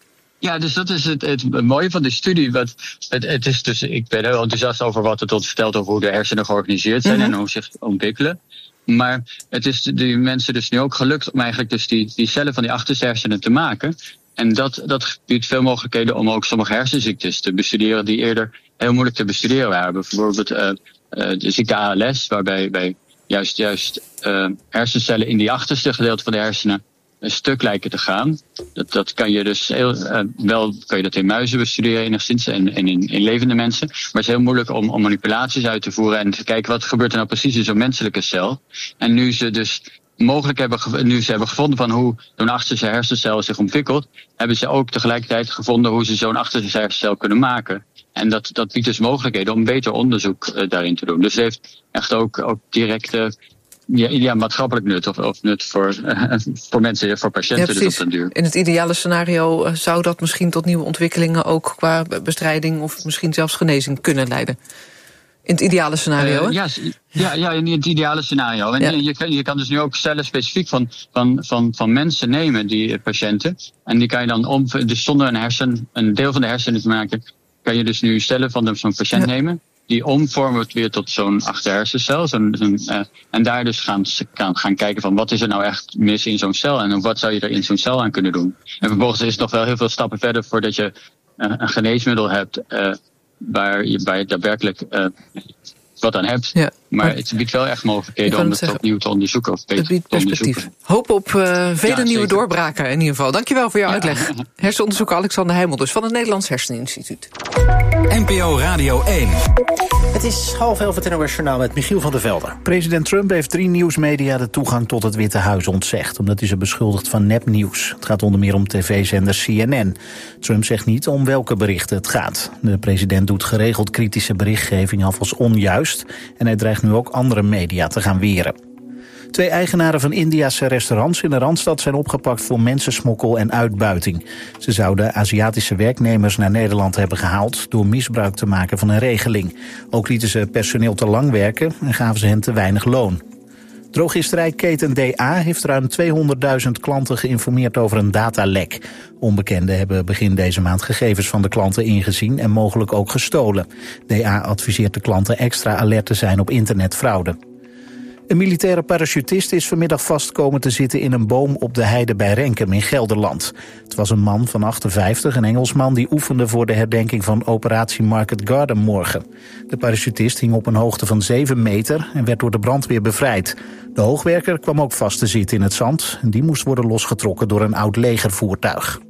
Ja, dus dat is het, het mooie van de studie. Wat, het, het is dus, ik ben heel enthousiast over wat het ons vertelt over hoe de hersenen georganiseerd zijn mm-hmm. en hoe ze zich ontwikkelen. Maar het is die mensen dus nu ook gelukt om eigenlijk dus die, die cellen van die achterste hersenen te maken. En dat, dat biedt veel mogelijkheden om ook sommige hersenziektes te bestuderen die eerder heel moeilijk te bestuderen waren. Bijvoorbeeld uh, uh, de ziekte A L S, waarbij bij juist, juist uh, hersencellen in die achterste gedeelte van de hersenen een stuk lijken te gaan. Dat, dat kan je dus heel, uh, wel kan je dat in muizen bestuderen enigszins en, en in, in levende mensen. Maar het is heel moeilijk om, om manipulaties uit te voeren en te kijken wat gebeurt er nou precies in zo'n menselijke cel. En nu ze dus mogelijk hebben, nu ze hebben gevonden van hoe zo'n achterste hersencel zich ontwikkelt, hebben ze ook tegelijkertijd gevonden hoe ze zo'n achterste hersencel kunnen maken. En dat, dat biedt dus mogelijkheden om beter onderzoek uh, daarin te doen. Dus het heeft echt ook, ook directe Ja, ja, maatschappelijk nut of, of nut voor, uh, voor mensen, voor patiënten. Ja, dus op den duur. In het ideale scenario uh, zou dat misschien tot nieuwe ontwikkelingen ook qua bestrijding of misschien zelfs genezing kunnen leiden. In het ideale scenario, uh, ja, ja, ja, in het ideale scenario. En ja. je, kan, je kan dus nu ook cellen specifiek van, van, van, van mensen nemen, die uh, patiënten. En die kan je dan om, dus zonder een hersen, een deel van de hersenen te maken, kan je dus nu cellen van zo'n patiënt ja. nemen. Die omvormen het weer tot zo'n achterhersencel. Zo'n, zo'n, uh, en daar dus gaan, gaan, gaan kijken van wat is er nou echt mis in zo'n cel. En wat zou je er in zo'n cel aan kunnen doen. En vervolgens is het nog wel heel veel stappen verder voordat je uh, een geneesmiddel hebt. Uh, waar, je, waar je daadwerkelijk uh, wat aan hebt. Ja, maar, maar het biedt wel echt mogelijkheden om het zeggen, opnieuw te onderzoeken. Of beter het biedt perspectief. Hoop op uh, vele ja, nieuwe doorbraken in ieder geval. Dankjewel voor jouw ja. uitleg. Hersenonderzoeker Alexander Heijmel dus van het Nederlands Herseninstituut. N P O Radio één. Het is half elf het N O S-journaal met Michiel van der Velde. President Trump heeft drie nieuwsmedia de toegang tot het Witte Huis ontzegd, omdat hij ze beschuldigt van nepnieuws. Het gaat onder meer om tv-zender C N N. Trump zegt niet om welke berichten het gaat. De president doet geregeld kritische berichtgeving af als onjuist en hij dreigt nu ook andere media te gaan weren. Twee eigenaren van Indiase restaurants in de Randstad zijn opgepakt voor mensensmokkel en uitbuiting. Ze zouden Aziatische werknemers naar Nederland hebben gehaald door misbruik te maken van een regeling. Ook lieten ze personeel te lang werken en gaven ze hen te weinig loon. Drogisterijketen D A heeft ruim tweehonderdduizend klanten geïnformeerd over een datalek. Onbekenden hebben begin deze maand gegevens van de klanten ingezien en mogelijk ook gestolen. D A adviseert de klanten extra alert te zijn op internetfraude. Een militaire parachutist is vanmiddag vast komen te zitten in een boom op de heide bij Renkum in Gelderland. Het was een man van achtenvijftig, een Engelsman die oefende voor de herdenking van operatie Market Garden morgen. De parachutist hing op een hoogte van zeven meter en werd door de brandweer bevrijd. De hoogwerker kwam ook vast te zitten in het zand en die moest worden losgetrokken door een oud legervoertuig.